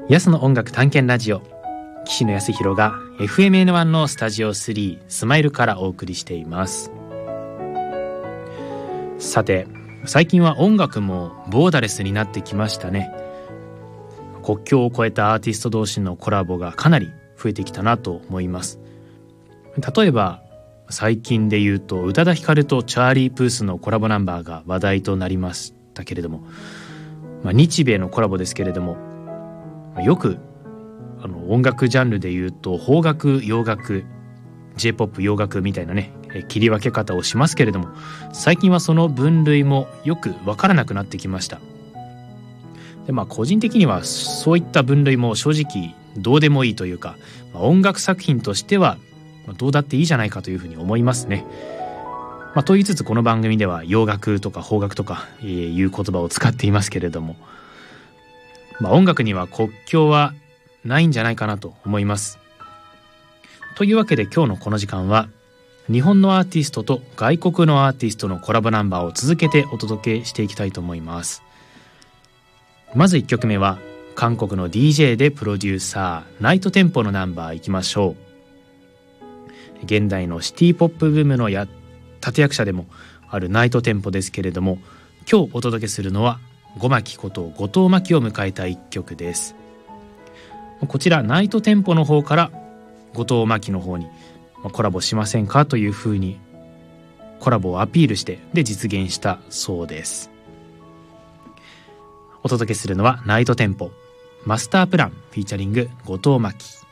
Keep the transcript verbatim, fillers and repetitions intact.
安の音楽探検ラジオ、岸野康弘が エフエムエヌワン のスタジオスリースマイルからお送りしています。さて、最近は音楽もボーダレスになってきましたね。国境を越えたアーティスト同士のコラボがかなり増えてきたなと思います。例えば最近で言うと宇多田ヒカルとチャーリー・プースのコラボナンバーが話題となりましたけれども、まあ、日米のコラボですけれども、よくあの音楽ジャンルで言うと邦楽、洋楽、 J-ポップ、洋楽みたいなね切り分け方をしますけれども、最近はその分類もよく分からなくなってきました。で、まあ、個人的にはそういった分類も正直どうでもいいというか、まあ、音楽作品としてはどうだっていいじゃないかというふうに思いますね。まあ、と言いつつこの番組では洋楽とか邦楽とかいう言葉を使っていますけれども、まあ、音楽には国境はないんじゃないかなと思います。というわけで今日のこの時間は日本のアーティストと外国のアーティストのコラボナンバーを続けてお届けしていきたいと思います。まずいっきょくめは韓国の ディージェー でプロデューサーナイトテンポのナンバーいきましょう。現代のシティポップブームのや立役者でもあるナイトテンポですけれども、今日お届けするのはゴマキこと後藤真希を迎えた一曲です。こちらナイトテンポの方から後藤真希の方にコラボしませんかというふうにコラボをアピールしてで実現したそうです。お届けするのはナイトテンポマスタープランフィーチャリング後藤真希。